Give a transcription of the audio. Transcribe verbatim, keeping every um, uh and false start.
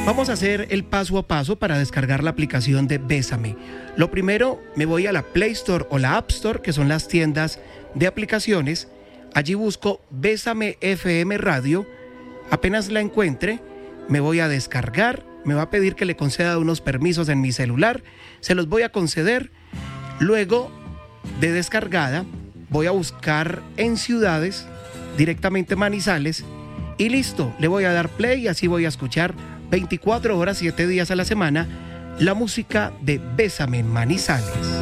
Vamos a hacer el paso a paso para descargar la aplicación de Bésame. Lo primero, me voy a la Play Store o la App Store, que son las tiendas de aplicaciones. Allí busco Bésame F M Radio. Apenas la encuentre, me voy a descargar. Me va a pedir que le conceda unos permisos en mi celular. Se los voy a conceder. Luego de descargada, voy a buscar en ciudades, directamente Manizales. Y listo, le voy a dar play y así voy a escuchar veinticuatro horas, siete días a la semana, la música de Bésame en Manizales.